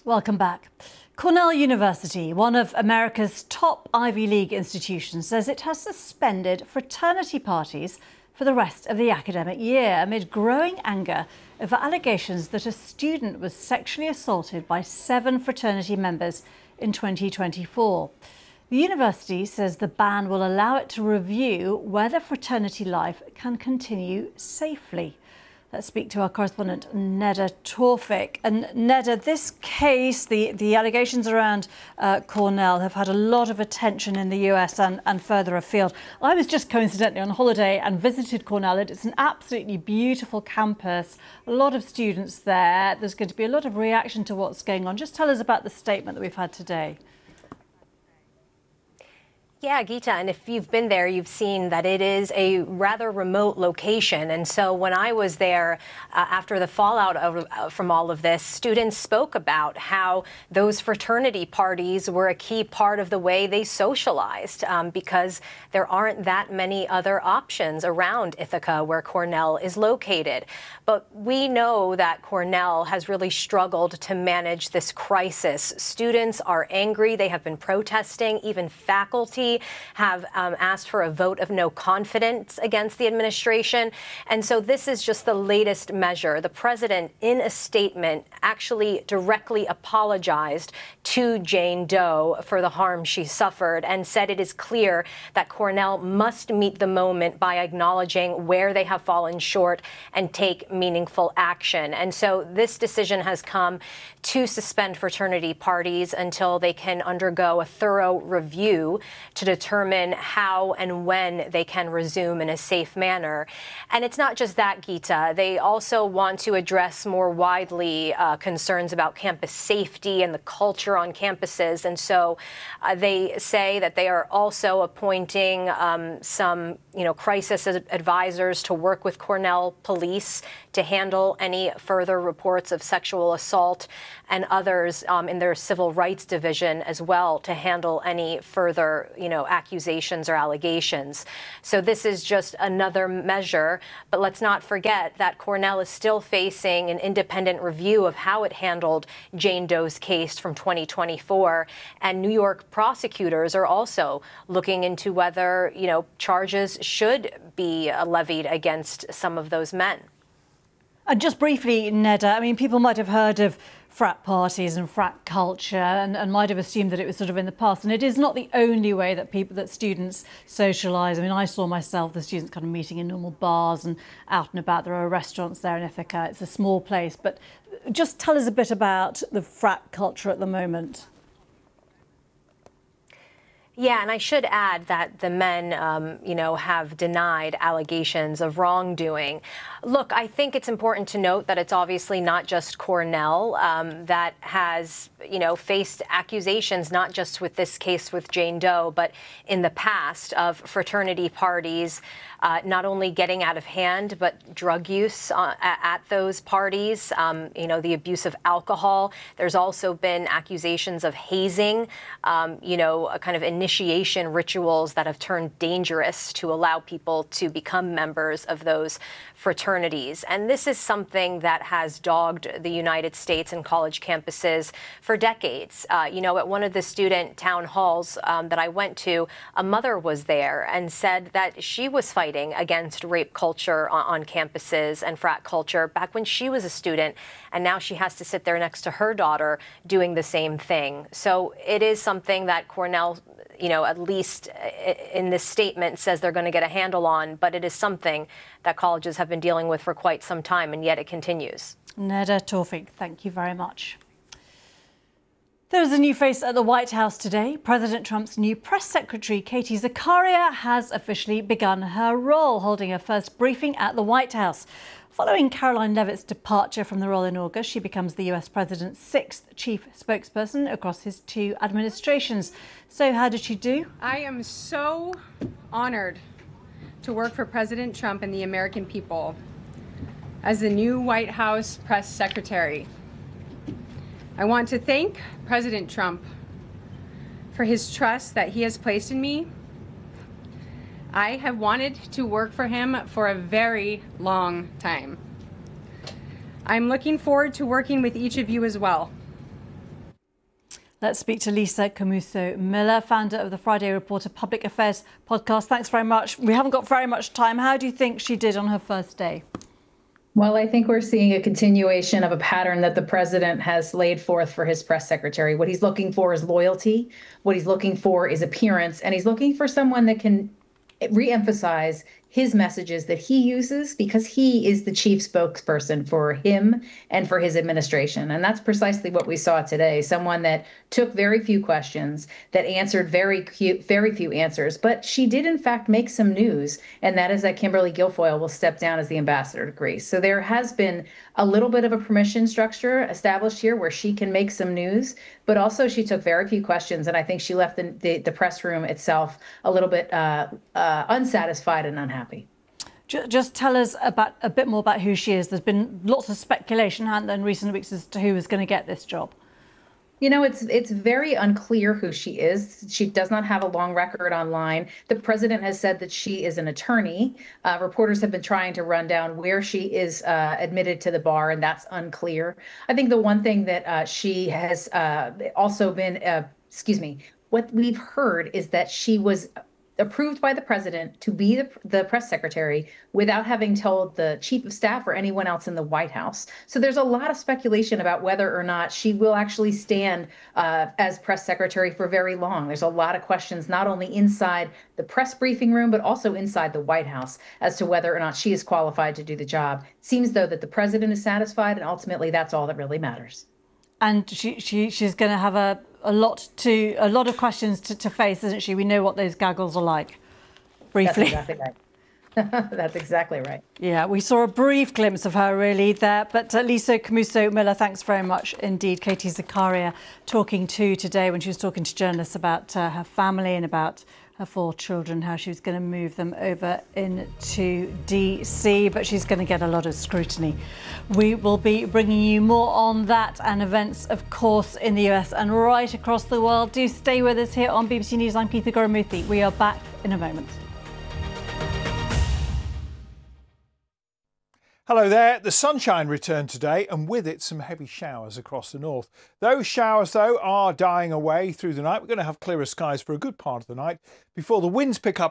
Welcome back. Cornell University, one of America's top Ivy League institutions, says it has suspended fraternity parties for the rest of the academic year amid growing anger over allegations that a student was sexually assaulted by 7 fraternity members in 2024. The university says the ban will allow it to review whether fraternity life can continue safely. Let's speak to our correspondent, Neda Tawfik. And Neda, this case, the allegations around Cornell have had a lot of attention in the US and further afield. I was just coincidentally on holiday and visited Cornell. It's an absolutely beautiful campus, a lot of students there. There's going to be a lot of reaction to what's going on. Just tell us about the statement that we've had today. Yeah, Geeta, and if you've been there, you've seen that it is a rather remote location. And so when I was there, after the fallout from all of this, students spoke about how those fraternity parties were a key part of the way they socialized because there aren't that many other options around Ithaca, where Cornell is located. But we know that Cornell has really struggled to manage this crisis. Students are angry. They have been protesting. Even faculty have asked for a vote of no confidence against the administration. And so this is just the latest measure. The president, in a statement, actually directly apologized to Jane Doe for the harm she suffered and said it is clear that Cornell must meet the moment by acknowledging where they have fallen short and take meaningful action. And so this decision has come to suspend fraternity parties until they can undergo a thorough review to determine how and when they can resume in a safe manner. And it's not just that, Geeta. They also want to address more widely concerns about campus safety and the culture on campuses. And so they say that they are also appointing some, crisis advisors to work with Cornell police to handle any further reports of sexual assault, and others in their civil rights division as well to handle any further, accusations or allegations. So this is just another measure. But let's not forget that Cornell is still facing an independent review of how it handled Jane Doe's case from 2024. And New York prosecutors are also looking into whether, charges should be levied against some of those men. And just briefly, Neda, people might have heard of frat parties and frat culture and might have assumed that it was sort of in the past. And it is not the only way that students socialise. I saw myself, the students kind of meeting in normal bars and out and about. There are restaurants there in Ithaca. It's a small place. But just tell us a bit about the frat culture at the moment. Yeah, and I should add that the men, have denied allegations of wrongdoing. Look, I think it's important to note that it's obviously not just Cornell that has, faced accusations, not just with this case with Jane Doe, but in the past of fraternity parties not only getting out of hand, but drug use at those parties, the abuse of alcohol. There's also been accusations of hazing, a kind of initiation rituals that have turned dangerous to allow people to become members of those fraternities. And this is something that has dogged the United States and college campuses for decades. At one of the student town halls that I went to, a mother was there and said that she was fighting against rape culture on campuses and frat culture back when she was a student. And now she has to sit there next to her daughter doing the same thing. So it is something that Cornell, at least in this statement, says they're going to get a handle on. But it is something that colleges have been dealing with for quite some time, and yet it continues. Neda Tawfik, thank you very much. There's a new face at the White House today. President Trump's new press secretary, Katie Zakaria, has officially begun her role, holding her first briefing at the White House. Following Caroline Leavitt's departure from the role in August, she becomes the US president's 6th chief spokesperson across his 2 administrations. So how did she do? I am so honored to work for President Trump and the American people as the new White House press secretary. I want to thank President Trump for his trust that he has placed in me. I have wanted to work for him for a very long time. I'm looking forward to working with each of you as well. Let's speak to Lisa Camuso-Miller, founder of the Friday Reporter Public Affairs podcast. Thanks very much. We haven't got very much time. How do you think she did on her first day? Well, I think we're seeing a continuation of a pattern that the president has laid forth for his press secretary. What he's looking for is loyalty. What he's looking for is appearance. And he's looking for someone that can reemphasize his messages that he uses, because he is the chief spokesperson for him and for his administration. And that's precisely what we saw today. Someone that took very few questions, that answered very few answers. But she did, in fact, make some news, and that is that Kimberly Guilfoyle will step down as the ambassador to Greece. So there has been a little bit of a permission structure established here where she can make some news, but also she took very few questions. And I think she left the press room itself a little bit unsatisfied and unhappy. Just tell us a bit more about who she is. There's been lots of speculation, hasn't there, in recent weeks as to who is going to get this job. You know, it's very unclear who she is. She does not have a long record online. The president has said that she is an attorney. Reporters have been trying to run down where she is admitted to the bar, and that's unclear. I think the one thing that she has also been, what we've heard is that she was approved by the president to be the press secretary without having told the chief of staff or anyone else in the White House. So there's a lot of speculation about whether or not she will actually stand as press secretary for very long. There's a lot of questions, not only inside the press briefing room, but also inside the White House as to whether or not she is qualified to do the job. It seems, though, that the president is satisfied, and ultimately that's all that really matters. And she's going to have a lot of questions to face, isn't she? We know what those gaggles are like. Briefly. That's exactly right. That's exactly right. Yeah, we saw a brief glimpse of her really there. But Lisa Camuso-Miller, thanks very much indeed. Katie Zakaria talking today when she was talking to journalists about her family and about her 4 children, how she was going to move them over into DC, but she's going to get a lot of scrutiny. We will be bringing you more on that and events, of course, in the US and right across the world. Do stay with us here on BBC News. I'm Geetha Gurumurthy. We are back in a moment. Hello there. The sunshine returned today, and with it some heavy showers across the north. Those showers, though, are dying away through the night. We're going to have clearer skies for a good part of the night before the winds pick up